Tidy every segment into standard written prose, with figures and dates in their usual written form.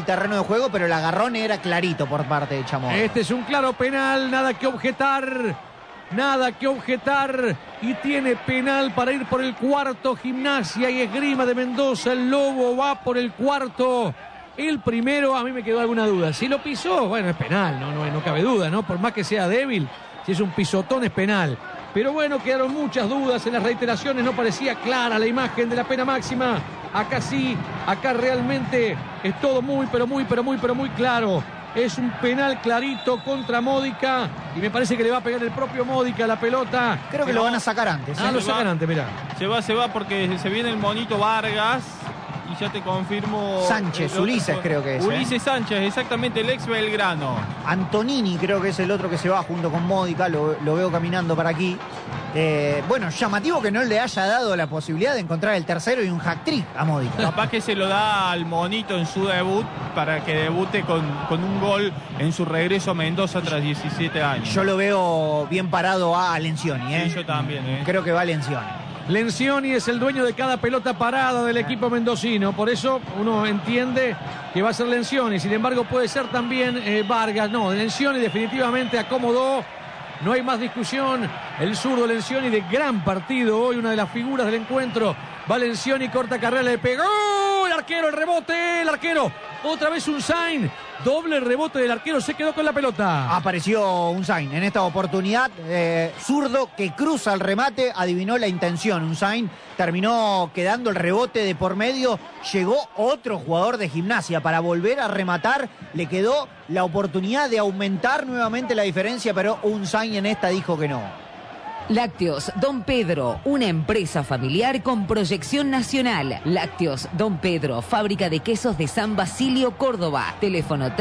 terreno de juego, pero el agarrón era clarito por parte de Chamorro. Este es un claro penal, nada que objetar. Nada que objetar. Y tiene penal para ir por el cuarto. Gimnasia y Esgrima de Mendoza. El Lobo va por el cuarto. El primero, a mí me quedó alguna duda. Si lo pisó, bueno, es penal, no cabe duda, ¿no? Por más que sea débil, si es un pisotón es penal. Pero bueno, quedaron muchas dudas en las reiteraciones, no parecía clara la imagen de la pena máxima. Acá sí, acá realmente es todo muy claro. Es un penal clarito contra Módica y me parece que le va a pegar el propio Módica a la pelota. Creo que lo van a sacar antes. Lo sacan antes, mirá. Se va porque se viene el monito Vargas. Y ya te confirmo. Sánchez, Ulises creo que es. Ulises Sánchez, exactamente, el ex Belgrano. Antonini creo que es el otro que se va junto con Módica, lo veo caminando para aquí. Bueno, llamativo que no le haya dado la posibilidad de encontrar el tercero y un hat-trick a Módica. Capaz que se lo da al monito en su debut para que debute con un gol en su regreso a Mendoza tras 17 años. Yo lo veo bien parado a Lencioni. Sí, yo también. Creo que va Lencioni. Lencioni es el dueño de cada pelota parada del equipo mendocino, por eso uno entiende que va a ser Lencioni, sin embargo puede ser también Vargas. No, Lencioni definitivamente acomodó, no hay más discusión, el zurdo Lencioni de gran partido hoy, una de las figuras del encuentro. Va Lencioni, corta carrera, le pegó el arquero, el rebote, el arquero, otra vez Unzain, doble rebote del arquero, se quedó con la pelota. Apareció Unzain en esta oportunidad, zurdo que cruza el remate, adivinó la intención. Unzain terminó quedando el rebote de por medio, llegó otro jugador de Gimnasia para volver a rematar, le quedó la oportunidad de aumentar nuevamente la diferencia, pero Unzain en esta dijo que no. Lácteos Don Pedro, una empresa familiar con proyección nacional. Lácteos Don Pedro, fábrica de quesos de San Basilio, Córdoba. Teléfono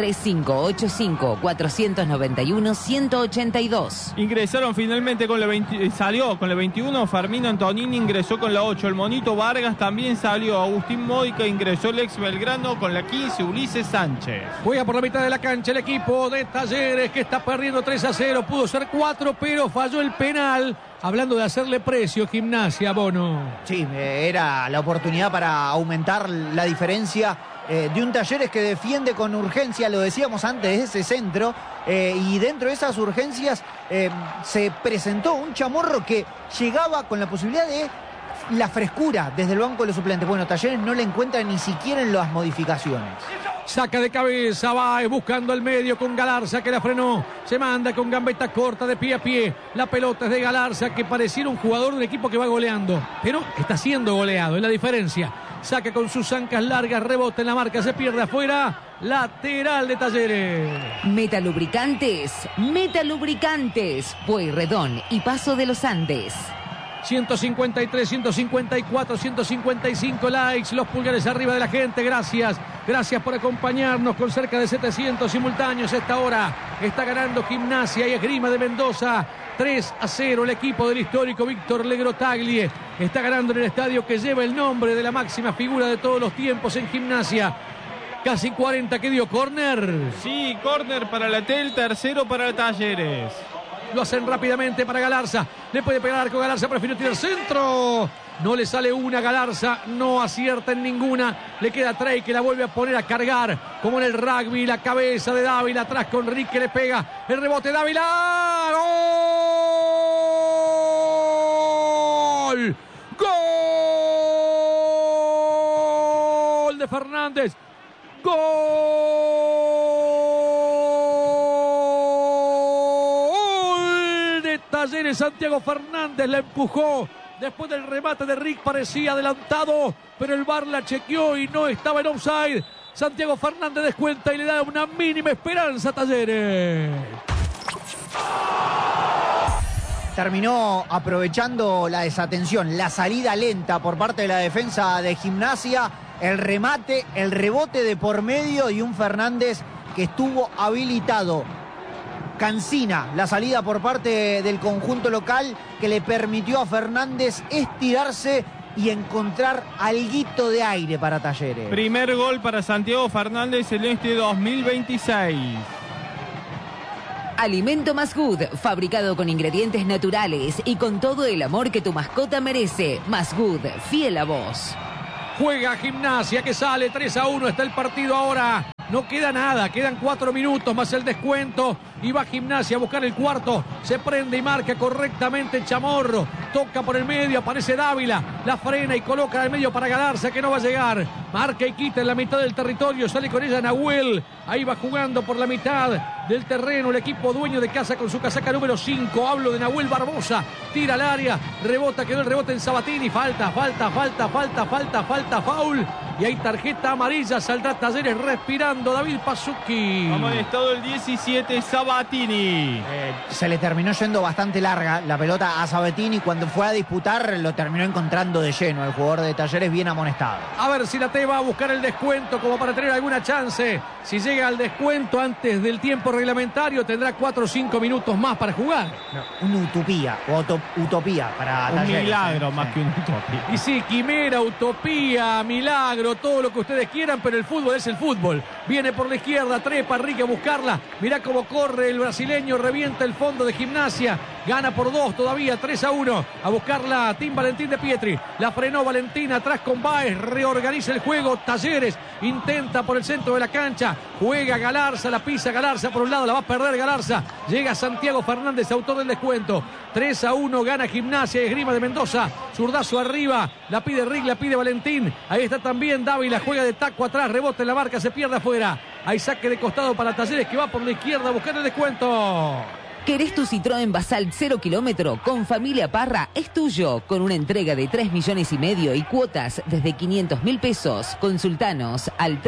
3585-491-182. Ingresaron finalmente con la 20, salió con la 21, Fermín Antonini ingresó con la 8, el monito Vargas también salió, Agustín Módica ingresó, el ex Belgrano con la 15, Ulises Sánchez. Juega por la mitad de la cancha el equipo de Talleres que está perdiendo 3-0, pudo ser 4, pero falló el penal. Hablando de hacerle precio, Gimnasia, Bono. Sí, era la oportunidad para aumentar la diferencia de un Talleres que defiende con urgencia, lo decíamos antes, ese centro, y dentro de esas urgencias se presentó un Chamorro que llegaba con la posibilidad de la frescura desde el banco de los suplentes. Bueno, Talleres no le encuentra ni siquiera en las modificaciones. Saca de cabeza, va buscando el medio con Galarza que la frenó. Se manda con gambeta corta de pie a pie. La pelota es de Galarza que pareciera un jugador del equipo que va goleando. Pero está siendo goleado, es la diferencia. Saca con sus zancas largas, rebota en la marca, se pierde afuera. Lateral de Talleres. Metalubricantes, Pueyrredón y Paso de los Andes. 153, 154, 155 likes, los pulgares arriba de la gente, gracias por acompañarnos con cerca de 700 simultáneos. A esta hora está ganando Gimnasia y Esgrima de Mendoza 3-0 el equipo del histórico Víctor Legrotaglie. Está ganando en el estadio que lleva el nombre de la máxima figura de todos los tiempos en Gimnasia. Casi 40 que dio, córner. Sí, córner para la TEL, tercero para Talleres. Lo hacen rápidamente para Galarza. Le puede pegar al arco Galarza, prefiere tirar centro. No le sale una, Galarza no acierta en ninguna. Le queda Trey que la vuelve a poner a cargar. Como en el rugby, la cabeza de Dávila. Atrás con Rick que le pega. El rebote Dávila. ¡Gol! ¡Gol de Fernández! ¡Gol! Talleres, Santiago Fernández la empujó después del remate de Rick, parecía adelantado, pero el VAR la chequeó y no estaba en offside. Santiago Fernández descuenta y le da una mínima esperanza a Talleres. Terminó aprovechando la desatención, la salida lenta por parte de la defensa de Gimnasia, el remate, el rebote de por medio y un Fernández que estuvo habilitado. Cancina la salida por parte del conjunto local que le permitió a Fernández estirarse y encontrar alguito de aire para Talleres. Primer gol para Santiago Fernández en este 2026. Alimento Masgood, fabricado con ingredientes naturales y con todo el amor que tu mascota merece. Masgood, fiel a vos. Juega Gimnasia que sale 3-1, está el partido ahora. No queda nada, quedan 4 minutos más el descuento. Y va Gimnasia a buscar el cuarto. Se prende y marca correctamente Chamorro. Toca por el medio, aparece Dávila. La frena y coloca al medio para Galarza, que no va a llegar. Marca y quita en la mitad del territorio. Sale con ella Nahuel. Ahí va jugando por la mitad del terreno el equipo dueño de casa con su casaca número 5. Hablo de Nahuel Barbosa. Tira al área. Rebota, quedó el rebote en Sabatini. Falta, foul. Y hay tarjeta amarilla. Saldrá Talleres respirando David Pasucchi. Amonestado el 17, Sabatini. Se le terminó yendo bastante larga la pelota a Sabatini. Cuando fue a disputar, lo terminó encontrando de lleno. El jugador de Talleres bien amonestado. A ver si la T va a buscar el descuento como para tener alguna chance. Si llega al descuento antes del tiempo reglamentario, tendrá 4 o 5 minutos más para jugar. Una utopía utopía para Talleres. Un milagro más que una utopía. Y sí, quimera, utopía, milagro, todo lo que ustedes quieran, pero el fútbol es el fútbol. Viene por la izquierda, trepa Rique a buscarla. Mirá cómo corre el brasileño, revienta el fondo de Gimnasia. Gana por 2 todavía, 3-1. A buscarla Tim Valentín de Pietri. La frenó Valentín atrás con Báez. Reorganiza el juego. Talleres intenta por el centro de la cancha. Juega Galarza, la pisa Galarza por un lado, la va a perder Galarza. Llega Santiago Fernández, autor del descuento. 3-1, gana Gimnasia y Esgrima de Mendoza. Zurdazo arriba, la pide Rick, la pide Valentín. Ahí está también Dávila, juega de taco atrás, rebota en la marca, se pierde afuera. Hay saque de costado para Talleres que va por la izquierda a buscar el descuento. ¿Querés tu Citroën Basalt 0 kilómetro? Con Familia Parra es tuyo. Con una entrega de 3,5 millones y cuotas desde 500.000 pesos. Consultanos al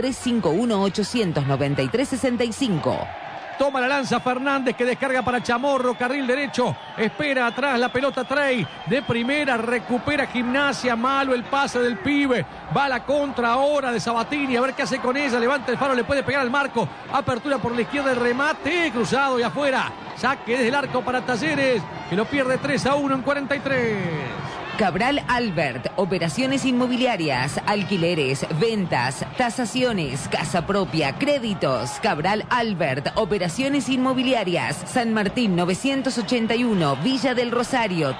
351-893-65. Toma la lanza Fernández que descarga para Chamorro, carril derecho. Espera atrás la pelota Trey. De primera recupera Gimnasia. Malo el pase del pibe. Va a la contra ahora de Sabatini. A ver qué hace con ella. Levanta el faro, le puede pegar al marco. Apertura por la izquierda, el remate cruzado y afuera. Saque desde el arco para Talleres, que lo pierde 3-1 en 43. Cabral Albert, operaciones inmobiliarias, alquileres, ventas, tasaciones, casa propia, créditos. Cabral Albert, operaciones inmobiliarias, San Martín 981, Villa del Rosario,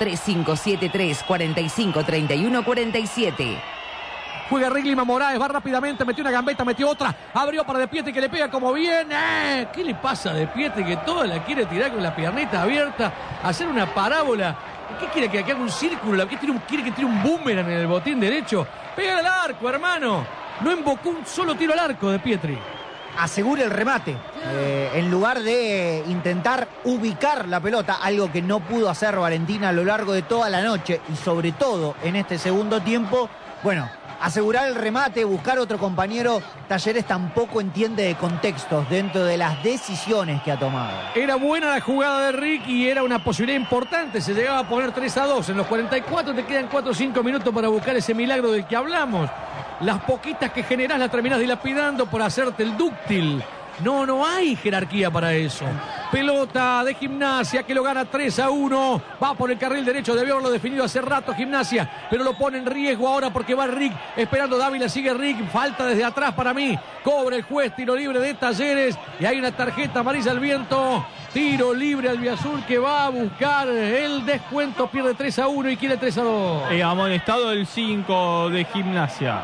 3573-453147. Juega Riglima Moraes, va rápidamente, metió una gambeta, metió otra, abrió para De Pietri que le pega como bien. ¿Qué le pasa a De Pietri que toda la quiere tirar con la piernita abierta, hacer una parábola? ¿Qué quiere que haga un círculo? ¿Qué quiere que tire un boomerang en el botín derecho? Pega al arco, hermano. No invocó un solo tiro al arco De Pietri. Asegura el remate, en lugar de intentar ubicar la pelota, algo que no pudo hacer Valentina a lo largo de toda la noche y sobre todo en este segundo tiempo. Bueno, asegurar el remate, buscar otro compañero. Talleres tampoco entiende de contextos dentro de las decisiones que ha tomado. Era buena la jugada de Rick y era una posibilidad importante. Se llegaba a poner 3-2. En los 44 te quedan 4 o 5 minutos para buscar ese milagro del que hablamos. Las poquitas que generás las terminás dilapidando por hacerte el dúctil. No hay jerarquía para eso. Pelota de Gimnasia que lo gana 3-1. Va por el carril derecho, debió haberlo definido hace rato Gimnasia, pero lo pone en riesgo ahora porque va Rick. Esperando Dávila, sigue Rick. Falta desde atrás para mí. Cobra el juez, tiro libre de Talleres. Y hay una tarjeta amarilla al viento. Tiro libre al Albiazul que va a buscar el descuento. Pierde 3-1 y quiere 3-2. Amonestado el 5 de Gimnasia.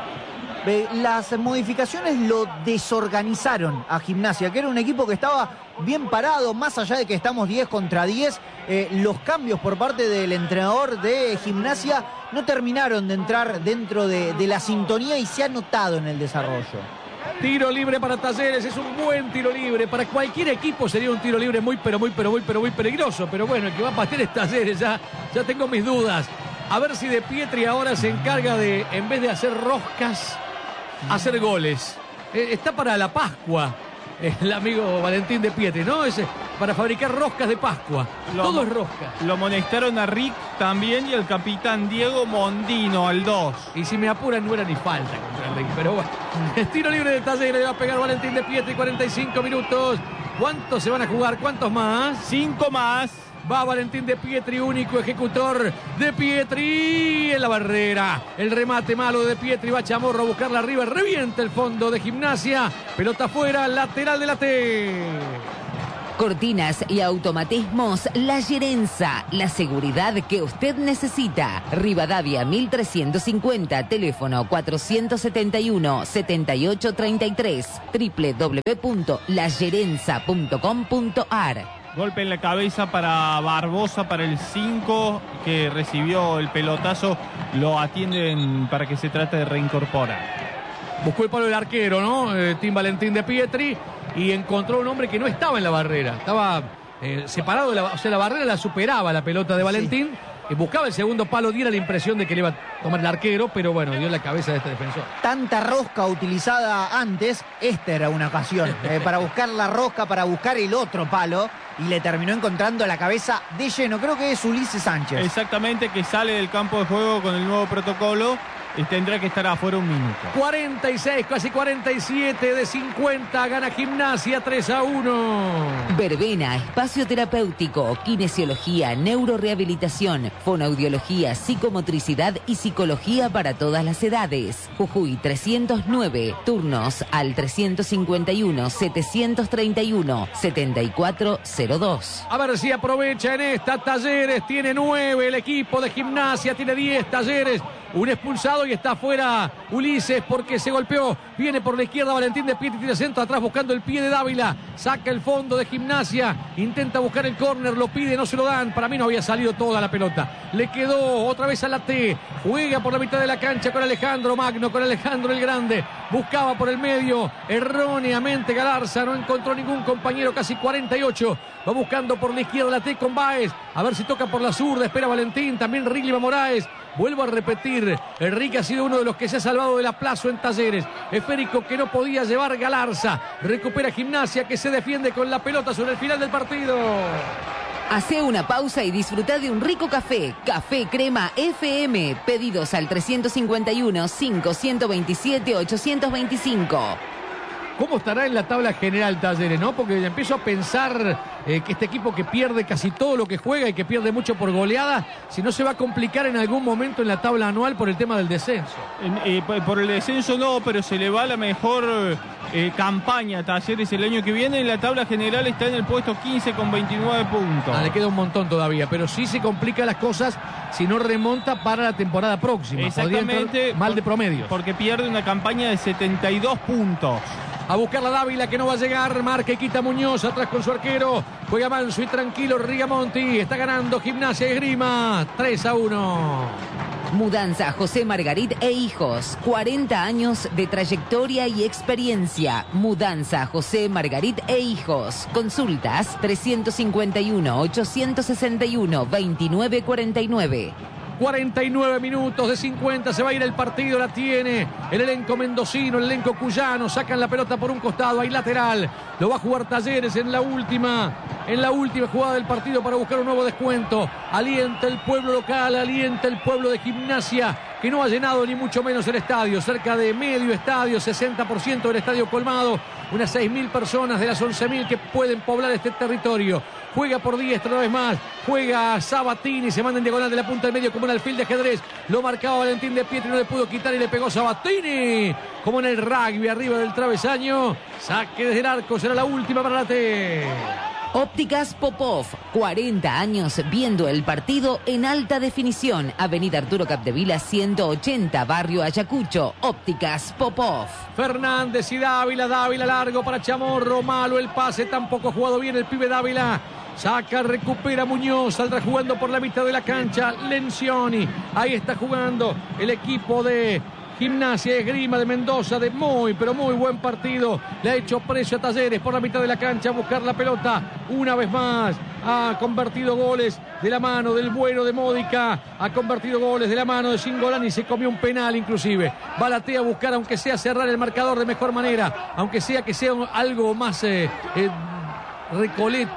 Las modificaciones lo desorganizaron a Gimnasia, que era un equipo que estaba bien parado, más allá de que estamos 10 contra 10. Los cambios por parte del entrenador de Gimnasia no terminaron de entrar dentro de la sintonía y se ha notado en el desarrollo. Tiro libre para Talleres, es un buen tiro libre. Para cualquier equipo sería un tiro libre muy peligroso. Pero bueno, el que va a patear es Talleres, ya tengo mis dudas. A ver si De Pietri ahora se encarga de, en vez de hacer roscas, hacer goles. Está para la Pascua el amigo Valentín De Pietri, ¿no? Es para fabricar roscas de Pascua. Todo es rosca. Lo amonestaron a Rick también y al capitán Diego Mondino al 2. Y si me apuran no era ni falta contra Rick, pero bueno. El tiro libre de Talleres, le va a pegar Valentín De Pietri, 45 minutos. ¿Cuántos se van a jugar? ¿Cuántos más? 5 más. Va Valentín De Pietri, único ejecutor. De Pietri en la barrera. El remate malo de Pietri. Va Chamorro a buscarla arriba. Revienta el fondo de Gimnasia. Pelota afuera, lateral de la T. Cortinas y automatismos La Gerenza, la seguridad que usted necesita. Rivadavia 1350, teléfono 471-7833, www.lagerenza.com.ar. Golpe en la cabeza para Barbosa, para el 5 que recibió el pelotazo. Lo atienden para que se trate de reincorporar. Buscó el palo del arquero, ¿no? Tim Valentín de Pietri, y encontró un hombre que no estaba en la barrera. Estaba separado, o sea, la barrera la superaba la pelota de Valentín. Sí. Buscaba el segundo palo, diera la impresión de que le iba a tomar el arquero, pero bueno, dio en la cabeza de este defensor. Tanta rosca utilizada antes, esta era una ocasión para buscar la rosca, para buscar el otro palo, y le terminó encontrando la cabeza de lleno. Creo que es Ulises Sánchez. Exactamente, que sale del campo de juego con el nuevo protocolo. Y tendrá que estar afuera un minuto. 46, casi 47 de 50. Gana Gimnasia 3-1. Verbena, espacio terapéutico, kinesiología, neurorehabilitación, fonoaudiología, psicomotricidad y psicología para todas las edades. Jujuy 309, turnos al 351-731-7402. A ver si aprovecha en esta. Talleres tiene 9, el equipo de Gimnasia tiene 10. Talleres, un expulsado y está afuera Ulises porque se golpeó. Viene por la izquierda Valentín de Pietri, tira centro atrás buscando el pie de Dávila. Saca el fondo de Gimnasia. Intenta buscar el córner, lo pide, no se lo dan. Para mí no había salido toda la pelota. Le quedó otra vez a la T. Juega por la mitad de la cancha con Alejandro Magno, con Alejandro el Grande. Buscaba por el medio. Erróneamente Galarza no encontró ningún compañero. Casi 48. Va buscando por la izquierda la T con Báez. A ver si toca por la zurda. Espera Valentín. También Riglima Moraes. Vuelvo a repetir, Enrique ha sido uno de los que se ha salvado del aplazo en Talleres. Esférico que no podía llevar Galarza. Recupera Gimnasia que se defiende con la pelota sobre el final del partido. Hace una pausa y disfruta de un rico café. Café Crema FM. Pedidos al 351-5-127-825. ¿Cómo estará en la tabla general Talleres, no? Porque empiezo a pensar que este equipo que pierde casi todo lo que juega y que pierde mucho por goleada, si no se va a complicar en algún momento en la tabla anual por el tema del descenso. Por el descenso no, pero se le va la mejor campaña a Talleres el año que viene. En la tabla general está en el puesto 15 con 29 puntos. Le queda un montón todavía, pero sí se complica las cosas si no remonta para la temporada próxima. Exactamente. Mal de promedios. Porque pierde una campaña de 72 puntos. A buscar la Dávila que no va a llegar. Marca y quita Muñoz atrás con su arquero. Juega manso y tranquilo Rigamonti. Está ganando Gimnasia Esgrima 3-1. Mudanza José Margarit e Hijos. 40 años de trayectoria y experiencia. Mudanza José Margarit e Hijos. Consultas 351-861-2949. 49 minutos de 50, se va a ir el partido, la tiene el elenco mendocino, el elenco cuyano, sacan la pelota por un costado, hay lateral, lo va a jugar Talleres en la última jugada del partido para buscar un nuevo descuento. Alienta el pueblo local, alienta el pueblo de Gimnasia, que no ha llenado ni mucho menos el estadio, cerca de medio estadio, 60% del estadio colmado, unas 6.000 personas de las 11.000 que pueden poblar este territorio. Juega por diestra una vez más, juega Sabatini, se manda en diagonal de la punta del medio como un alfil de ajedrez, lo marcaba Valentín de Pietri, no le pudo quitar y le pegó Sabatini, como en el rugby, arriba del travesaño, saque desde el arco, será la última para la T. Ópticas Popov, 40 años viendo el partido en alta definición. Avenida Arturo Capdevila 180, Barrio Ayacucho. Ópticas Popov. Fernández y Dávila largo para Chamorro, malo el pase, tampoco ha jugado bien el pibe Dávila. Saca, recupera Muñoz, saldrá jugando por la mitad de la cancha Lencioni. Ahí está jugando el equipo de Gimnasia Esgrima de Mendoza, de muy, pero muy buen partido. Le ha hecho precio a Talleres por la mitad de la cancha a buscar la pelota. Una vez más, ha convertido goles de la mano del bueno de Módica. Ha convertido goles de la mano de Cingolani. Se comió un penal inclusive. Balatea a buscar, aunque sea cerrar el marcador de mejor manera. Aunque sea que sea algo más recoleto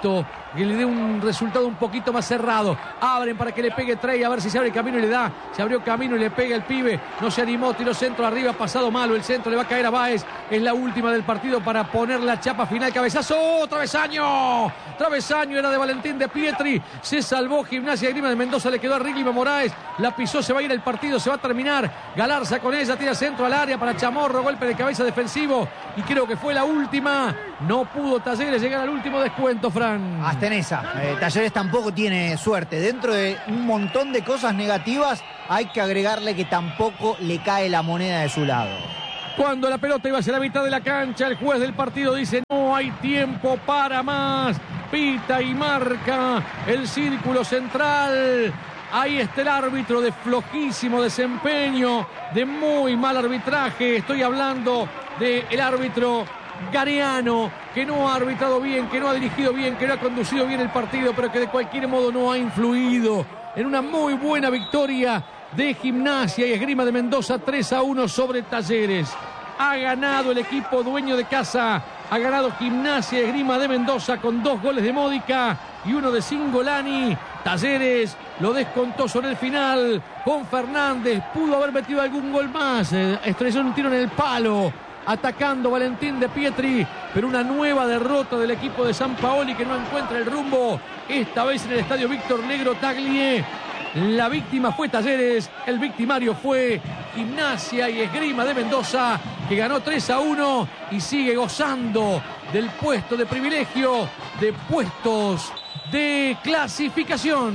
que le dé un resultado un poquito más cerrado. Abren para que le pegue Trey, a ver si se abre camino y le da. Se abrió camino y le pega el pibe. No se animó, tiró centro arriba, pasado malo. El centro le va a caer a Báez. Es la última del partido para poner la chapa final. Cabezazo, travesaño. Travesaño era de Valentín de Pietri. Se salvó Gimnasia y Grima de Mendoza. Le quedó a Riglima Moraes. La pisó, se va a ir el partido, se va a terminar. Galarza con ella, tira centro al área para Chamorro. Golpe de cabeza defensivo. Y creo que fue la última. No pudo Talleres llegar al último descuento, Fran. Hasta en esa. Talleres tampoco tiene suerte. Dentro de un montón de cosas negativas, hay que agregarle que tampoco le cae la moneda de su lado. Cuando la pelota iba hacia la mitad de la cancha, el juez del partido dice: no hay tiempo para más. Pita y marca el círculo central. Ahí está el árbitro de flojísimo desempeño, de muy mal arbitraje. Estoy hablando del árbitro Gariano, que no ha arbitrado bien, que no ha dirigido bien, que no ha conducido bien el partido, pero que de cualquier modo no ha influido en una muy buena victoria de Gimnasia y Esgrima de Mendoza, 3-1 sobre Talleres. Ha ganado el equipo dueño de casa, ha ganado Gimnasia y Esgrima de Mendoza con 2 goles de Módica y 1 de Cingolani. Talleres lo descontó sobre el final con Fernández, pudo haber metido algún gol más, estrelló un tiro en el palo, atacando Valentín de Pietri, pero una nueva derrota del equipo de Sampaoli que no encuentra el rumbo, esta vez en el estadio Víctor Negro Taglié. La víctima fue Talleres, el victimario fue Gimnasia y Esgrima de Mendoza, que ganó 3-1 y sigue gozando del puesto de privilegio, de puestos de clasificación.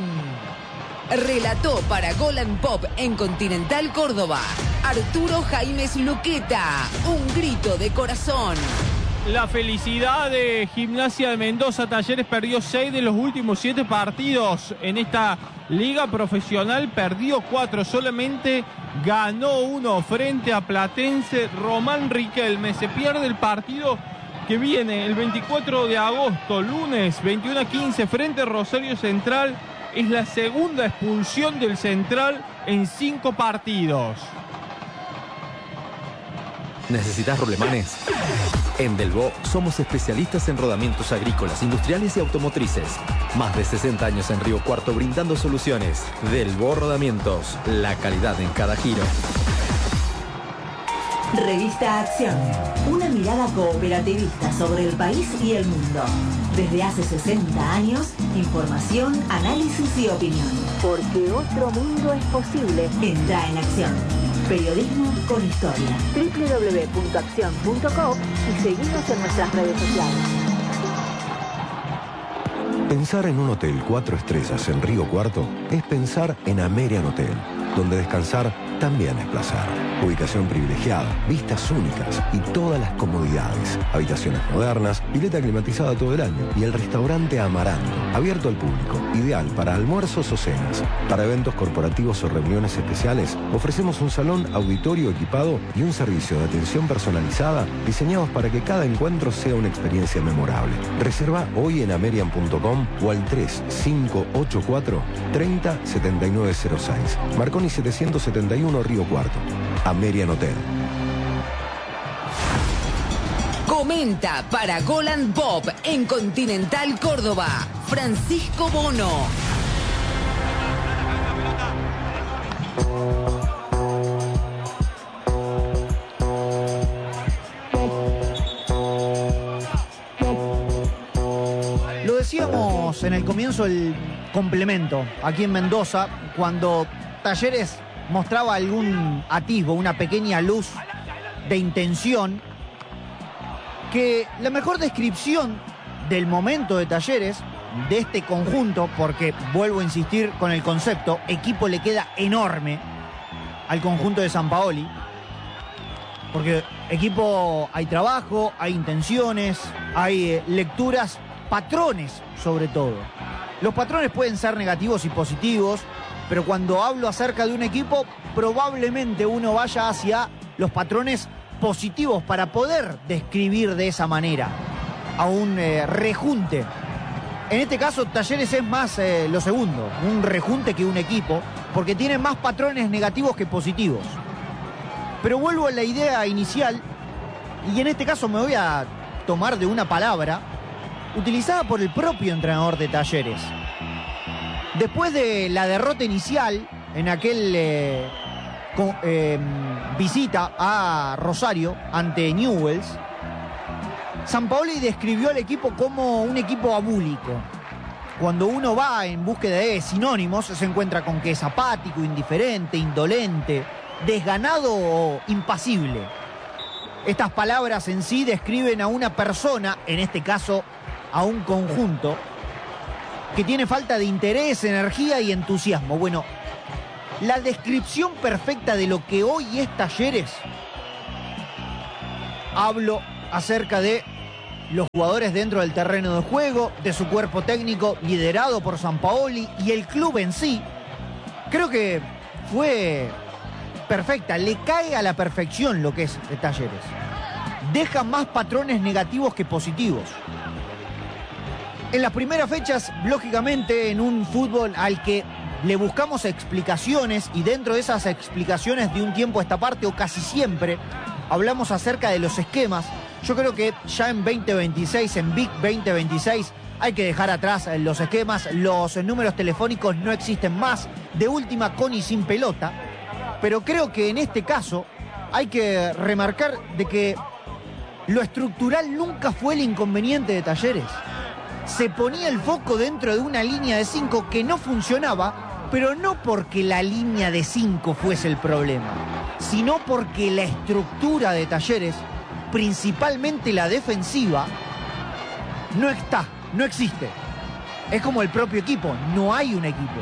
Relató para Gol and Pop en Continental Córdoba Arturo Jaimes Luqueta, un grito de corazón. La felicidad de Gimnasia de Mendoza. Talleres perdió 6 de los últimos 7 partidos en esta liga profesional, perdió 4, solamente ganó 1 frente a Platense. Román Riquelme se pierde el partido que viene el 24 de agosto, lunes 21:15 frente a Rosario Central. Es la segunda expulsión del Central en 5 partidos. ¿Necesitas rolemanes? En Delvaux somos especialistas en rodamientos agrícolas, industriales y automotrices. Más de 60 años en Río Cuarto brindando soluciones. Delvaux Rodamientos, la calidad en cada giro. Revista Acción, una mirada cooperativista sobre el país y el mundo. Desde hace 60 años, información, análisis y opinión. Porque otro mundo es posible. Entra en Acción. Periodismo con historia. www.accion.com y seguimos en nuestras redes sociales. Pensar en un hotel 4 estrellas en Río Cuarto es pensar en Amerian Hotel, donde descansar también es placer. Ubicación privilegiada, vistas únicas y todas las comodidades. Habitaciones modernas, pileta climatizada todo el año y el restaurante Amaranto, abierto al público, ideal para almuerzos o cenas. Para eventos corporativos o reuniones especiales, ofrecemos un salón auditorio equipado y un servicio de atención personalizada diseñados para que cada encuentro sea una experiencia memorable. Reserva hoy en amerian.com o al 3584 30 7906. Marconi 771 Río Cuarto. Amerian Hotel. Comenta para Gol and Pop en Continental Córdoba Francisco Bono. Lo decíamos en el comienzo, el complemento aquí en Mendoza, cuando Talleres mostraba algún atisbo, una pequeña luz de intención, que la mejor descripción del momento de Talleres, de este conjunto, porque vuelvo a insistir con el concepto, equipo le queda enorme al conjunto de Sampaoli, porque equipo hay trabajo, hay intenciones, hay lecturas, patrones sobre todo. Los patrones pueden ser negativos y positivos, pero cuando hablo acerca de un equipo, probablemente uno vaya hacia los patrones positivos para poder describir de esa manera a un rejunte. En este caso, Talleres es más lo segundo, un rejunte que un equipo, porque tiene más patrones negativos que positivos. Pero vuelvo a la idea inicial, y en este caso me voy a tomar de una palabra utilizada por el propio entrenador de Talleres. Después de la derrota inicial en aquel visita a Rosario ante Newell's, Sampaoli describió al equipo como un equipo abúlico. Cuando uno va en búsqueda de sinónimos, se encuentra con que es apático, indiferente, indolente, desganado o impasible. Estas palabras en sí describen a una persona, en este caso a un conjunto, que tiene falta de interés, energía y entusiasmo. Bueno, la descripción perfecta de lo que hoy es Talleres, hablo acerca de los jugadores dentro del terreno de juego, de su cuerpo técnico liderado por Sampaoli y el club en sí. Creo que fue perfecta, le cae a la perfección lo que es de Talleres. Deja más patrones negativos que positivos. En las primeras fechas, lógicamente, en un fútbol al que le buscamos explicaciones, y dentro de esas explicaciones de un tiempo a esta parte, o casi siempre, hablamos acerca de los esquemas. Yo creo que ya en 2026, en Big 2026, hay que dejar atrás los esquemas, los números telefónicos no existen más, de última con y sin pelota. Pero creo que en este caso hay que remarcar de que lo estructural nunca fue el inconveniente de Talleres. Se ponía el foco dentro de una línea de 5 que no funcionaba, pero no porque la línea de 5 fuese el problema, sino porque la estructura de Talleres, principalmente la defensiva, no existe. Es como el propio equipo, no hay un equipo.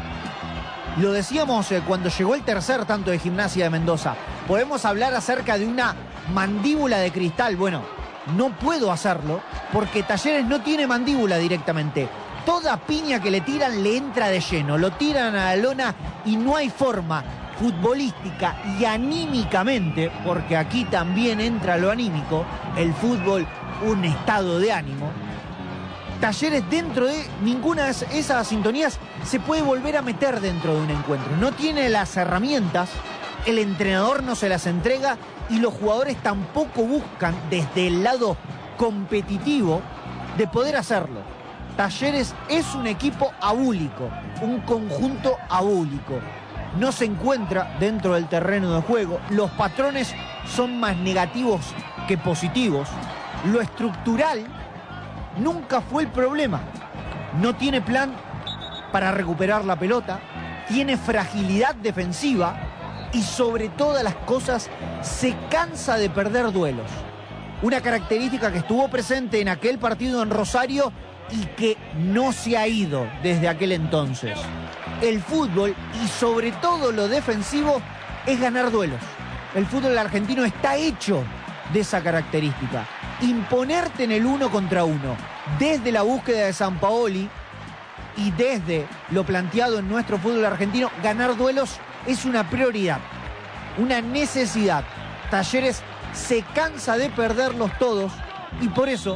Lo decíamos cuando llegó el tercer tanto de Gimnasia de Mendoza. Podemos hablar acerca de una mandíbula de cristal. Bueno, no puedo hacerlo porque Talleres no tiene mandíbula directamente. Toda piña que le tiran le entra de lleno, lo tiran a la lona y no hay forma futbolística y anímicamente, porque aquí también entra lo anímico, el fútbol, un estado de ánimo. Talleres dentro de ninguna de esas sintonías se puede volver a meter dentro de un encuentro. No tiene las herramientas, el entrenador no se las entrega y los jugadores tampoco buscan desde el lado competitivo de poder hacerlo. Talleres es un equipo abúlico, un conjunto abúlico. No se encuentra dentro del terreno de juego. Los patrones son más negativos que positivos. Lo estructural nunca fue el problema. No tiene plan para recuperar la pelota, tiene fragilidad defensiva y sobre todas las cosas se cansa de perder duelos. Una característica que estuvo presente en aquel partido en Rosario y que no se ha ido desde aquel entonces. El fútbol y sobre todo lo defensivo es ganar duelos. El fútbol argentino está hecho de esa característica. Imponerte en el 1 contra 1 desde la búsqueda de Sampaoli y desde lo planteado en nuestro fútbol argentino, ganar duelos es una prioridad, una necesidad. Talleres se cansa de perderlos todos y por eso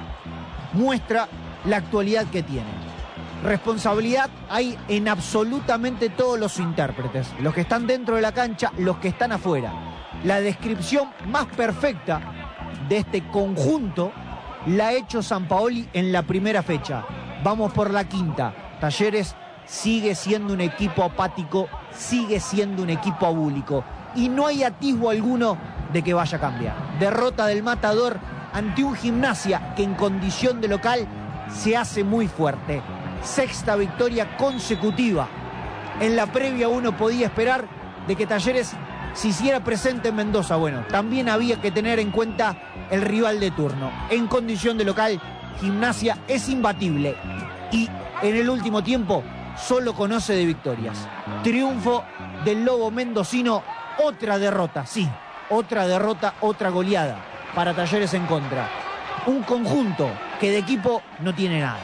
muestra la actualidad que tiene. Responsabilidad hay en absolutamente todos los intérpretes, los que están dentro de la cancha, los que están afuera. La descripción más perfecta de este conjunto la ha hecho Sampaoli en la primera fecha. Vamos por la quinta. Talleres sigue siendo un equipo apático, sigue siendo un equipo abúlico y no hay atisbo alguno de que vaya a cambiar. Derrota del Matador ante un Gimnasia que en condición de local se hace muy fuerte. Sexta victoria consecutiva. En la previa uno podía esperar de que Talleres se hiciera presente en Mendoza. Bueno, también había que tener en cuenta el rival de turno. En condición de local, Gimnasia es imbatible y en el último tiempo solo conoce de victorias. Triunfo del Lobo mendocino, otra derrota, sí, otra derrota, otra goleada para Talleres en contra. Un conjunto que de equipo no tiene nada.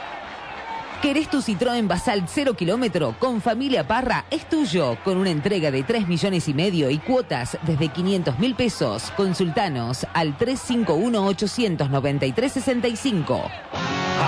¿Querés tu Citroën Basalt 0 kilómetro? Con Familia Parra es tuyo, con una entrega de 3,5 millones y cuotas desde 500.000 pesos. Consultanos al 351-893-65.